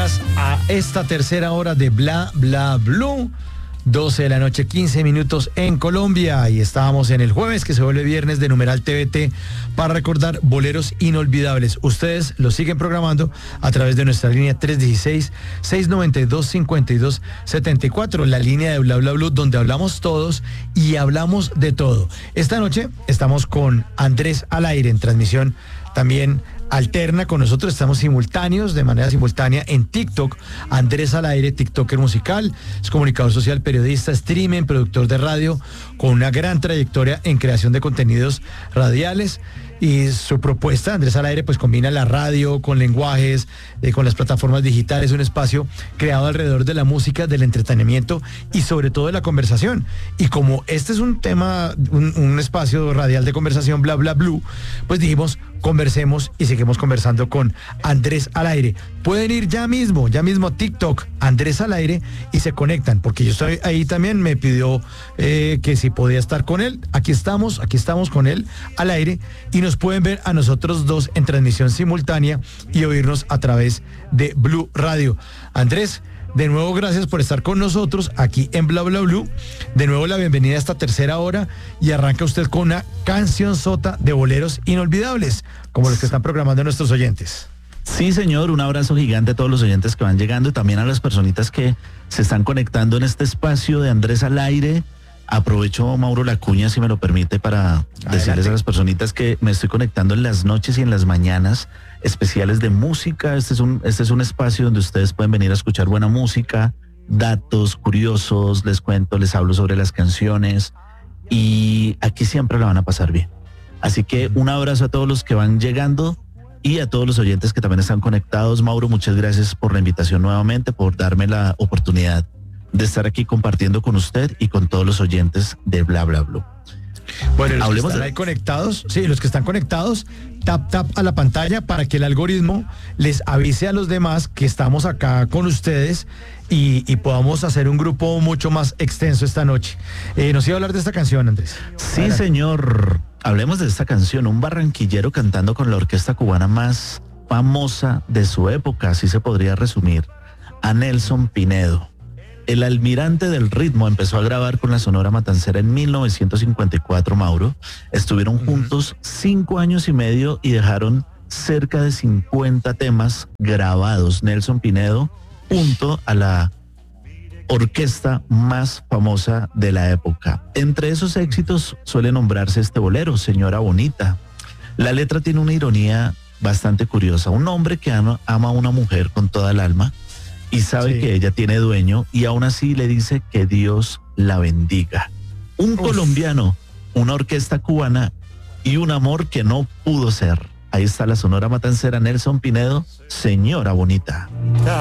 bienvenidas a esta tercera hora de Bla Bla Blue. 12 de la noche, 15 minutos en Colombia, y estábamos en el jueves que se vuelve viernes de Numeral TVT para recordar boleros inolvidables. Ustedes lo siguen programando a través de nuestra línea 316-692-5274, la línea de Bla Bla Blue, donde hablamos todos y hablamos de todo. Esta noche estamos con Andrés al aire en transmisión también alterna con nosotros, estamos simultáneos, de manera simultánea en TikTok. Andrés al aire, TikToker musical, es comunicador social, periodista, streamer, productor de radio, con una gran trayectoria en creación de contenidos radiales. Y su propuesta, Andrés al aire, pues combina la radio con lenguajes, con las plataformas digitales, un espacio creado alrededor de la música, del entretenimiento y sobre todo de la conversación. Y como este es un tema, un espacio radial de conversación, Bla Bla Blue, pues dijimos, conversemos y seguimos conversando con Andrés al aire. Pueden ir ya mismo a TikTok, Andrés al aire, y se conectan, porque yo estoy ahí también, me pidió que si podía estar con él. Aquí estamos con él al aire, y nos pueden ver a nosotros dos en transmisión simultánea y oírnos a través de Blue Radio. Andrés, de nuevo, gracias por estar con nosotros aquí en Bla Bla Blue. De nuevo, la bienvenida a esta tercera hora, y arranca usted con una canción sota de boleros inolvidables, como los que están programando nuestros oyentes. Sí, señor, un abrazo gigante a todos los oyentes que van llegando y también a las personitas que se están conectando en este espacio de Andrés al aire. Aprovecho, Mauro, la cuña, si me lo permite, para decirles a las personitas que me estoy conectando en las noches y en las mañanas especiales de música. Este es un espacio donde ustedes pueden venir a escuchar buena música, datos curiosos, les cuento, les hablo sobre las canciones, y aquí siempre la van a pasar bien. Así que un abrazo a todos los que van llegando y a todos los oyentes que también están conectados. Mauro, muchas gracias por la invitación nuevamente, por darme la oportunidad de estar aquí compartiendo con usted y con todos los oyentes de Bla Bla Blue. Bueno, los que están ahí conectados, sí, los que están conectados, tap a la pantalla para que el algoritmo les avise a los demás que estamos acá con ustedes y podamos hacer un grupo mucho más extenso esta noche. ¿Nos iba a hablar de esta canción, Andrés? Sí, adelante. Señor. Hablemos de esta canción, un barranquillero cantando con la orquesta cubana más famosa de su época, así se podría resumir, a Nelson Pinedo. El almirante del ritmo empezó a grabar con la Sonora Matancera en 1954, Mauro. Estuvieron juntos 5 años y medio y dejaron cerca de 50 temas grabados. Nelson Pinedo, junto a la orquesta más famosa de la época. Entre esos éxitos suele nombrarse este bolero, Señora Bonita. La letra tiene una ironía bastante curiosa. Un hombre que ama a una mujer con toda el alma y sabe que ella tiene dueño, y aún así le dice que Dios la bendiga. Un colombiano, una orquesta cubana y un amor que no pudo ser. Ahí está la Sonora Matancera, Nelson Pinedo, Señora Bonita.